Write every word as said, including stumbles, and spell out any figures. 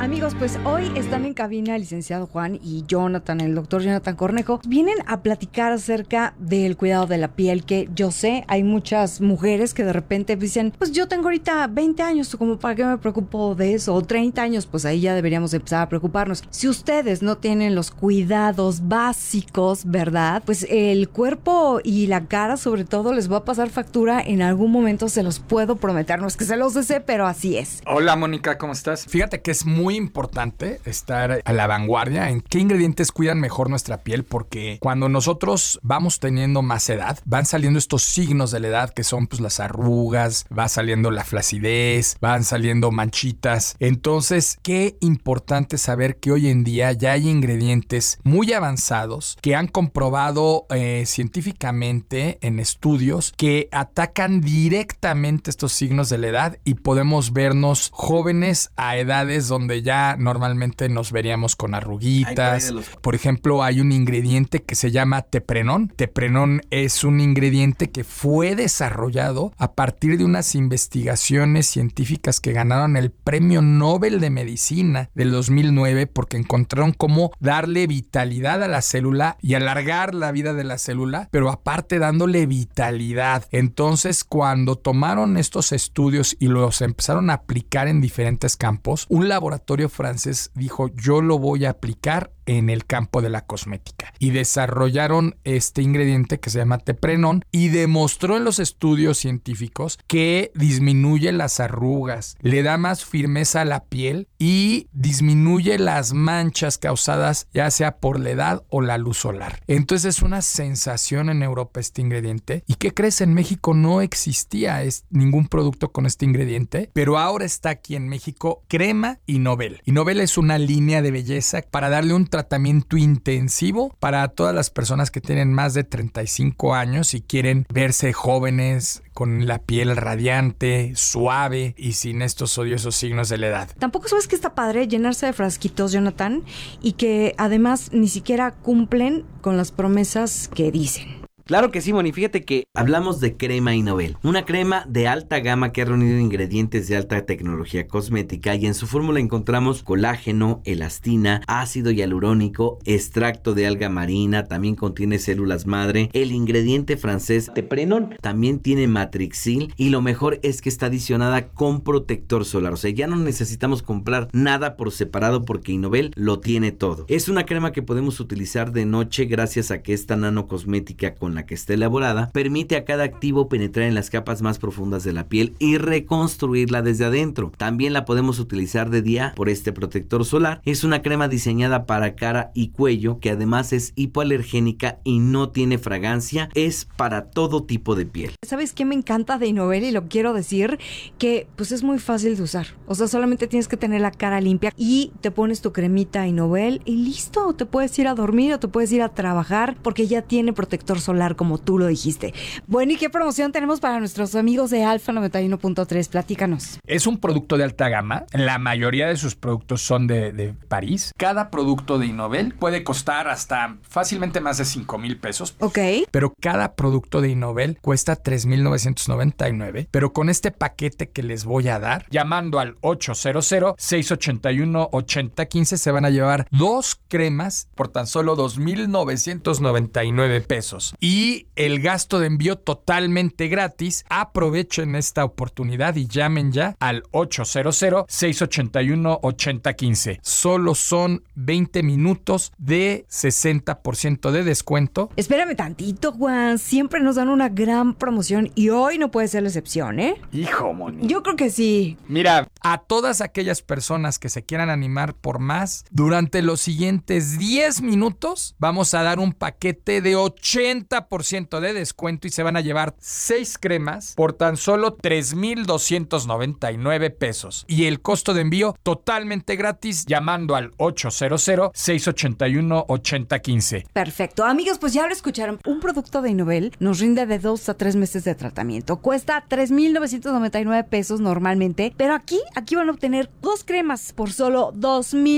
Amigos, pues hoy están en cabina el licenciado Juan y Jonathan, el doctor Jonathan Cornejo. Vienen a platicar acerca del cuidado de la piel, que yo sé, hay muchas mujeres que de repente dicen, pues yo tengo ahorita veinte años, ¿como para qué me preocupo de eso? O treinta años, pues ahí ya deberíamos empezar a preocuparnos. Si ustedes no tienen los cuidados básicos, ¿verdad? Pues el cuerpo y la cara sobre todo les va a pasar factura en algún momento, se los puedo prometer. No es que se los desee, pero así es. Hola Mónica, ¿cómo estás? Fíjate que es muy importante estar a la vanguardia en qué ingredientes cuidan mejor nuestra piel, porque cuando nosotros vamos teniendo más edad, van saliendo estos signos de la edad que son pues las arrugas, va saliendo la flacidez, van saliendo manchitas. Entonces, qué importante saber que hoy en día ya hay ingredientes muy avanzados que han comprobado eh, científicamente en estudios que atacan directamente estos signos de la edad y podemos vernos jóvenes a edades donde ya normalmente nos veríamos con arruguitas. Los... Por ejemplo, hay un ingrediente que se llama teprenón. Teprenón es un ingrediente que fue desarrollado a partir de unas investigaciones científicas que ganaron el Premio Nobel de Medicina del dos mil nueve porque encontraron cómo darle vitalidad a la célula y alargar la vida de la célula, pero aparte dándole vitalidad. Entonces, cuando tomaron estos estudios y los empezaron a aplicar en diferentes campos, un laboratorio francés dijo, yo lo voy a aplicar en el campo de la cosmética, y desarrollaron este ingrediente que se llama teprenón y demostró en los estudios científicos que disminuye las arrugas, le da más firmeza a la piel y disminuye las manchas causadas ya sea por la edad o la luz solar. Entonces es una sensación en Europa este ingrediente. ¿Y qué crees? En México no existía es, ningún producto con este ingrediente, pero ahora está aquí en México Crema Innovel. Innovel es una línea de belleza para darle un tratamiento intensivo para todas las personas que tienen más de treinta y cinco años y quieren verse jóvenes, con la piel radiante, suave y sin estos odiosos signos de la edad. Tampoco sabes que está padre llenarse de frasquitos, Jonathan, y que además ni siquiera cumplen con las promesas que dicen. Claro que sí, Moni. Fíjate que hablamos de Crema Innovel, una crema de alta gama que ha reunido ingredientes de alta tecnología cosmética y en su fórmula encontramos colágeno, elastina, ácido hialurónico, extracto de alga marina, también contiene células madre, el ingrediente francés teprenón, también tiene matrixil y lo mejor es que está adicionada con protector solar. O sea, ya no necesitamos comprar nada por separado porque Innovel lo tiene todo. Es una crema que podemos utilizar de noche gracias a que esta nanocosmética con la que está elaborada permite a cada activo penetrar en las capas más profundas de la piel y reconstruirla desde adentro. También la podemos utilizar de día por este protector solar. Es una crema diseñada para cara y cuello que además es hipoalergénica y no tiene fragancia. Es para todo tipo de piel. ¿Sabes qué me encanta de Innovel? Y lo quiero decir, que pues es muy fácil de usar. O sea, solamente tienes que tener la cara limpia y te pones tu cremita Innovel y listo. Te puedes ir a dormir o te puedes ir a trabajar porque ya tiene protector solar, como tú lo dijiste. Bueno, ¿y qué promoción tenemos para nuestros amigos de Alfa noventa y uno punto tres? Platícanos. Es un producto de alta gama. La mayoría de sus productos son de, de París. Cada producto de Innovel puede costar hasta fácilmente más de cinco mil pesos. Ok. Pero cada producto de Innovel cuesta tres mil novecientos noventa y nueve. Pero con este paquete que les voy a dar, llamando al ochocientos, seiscientos ochenta y uno, ochenta quince, se van a llevar dos cremas por tan solo dos mil novecientos noventa y nueve pesos. Y el gasto de envío totalmente gratis. Aprovechen esta oportunidad y llamen ya al ochocientos, seiscientos ochenta y uno, ochenta quince. Solo son veinte minutos de sesenta por ciento de descuento. Espérame tantito, Juan. Siempre nos dan una gran promoción y hoy no puede ser la excepción, ¿eh? Hijo, Moni. Yo creo que sí. Mira, a todas aquellas personas que se quieran animar por más, durante los siguientes diez minutos vamos a dar un paquete de ochenta por ciento de descuento y se van a llevar seis cremas por tan solo tres mil doscientos noventa y nueve pesos. Y el costo de envío totalmente gratis llamando al ochocientos, seiscientos ochenta y uno, ochenta quince. Perfecto. Amigos, pues ya lo escucharon. Un producto de Innovel nos rinde de dos a tres meses de tratamiento. Cuesta tres mil novecientos noventa y nueve pesos normalmente, pero aquí, aquí van a obtener dos cremas por solo dos mil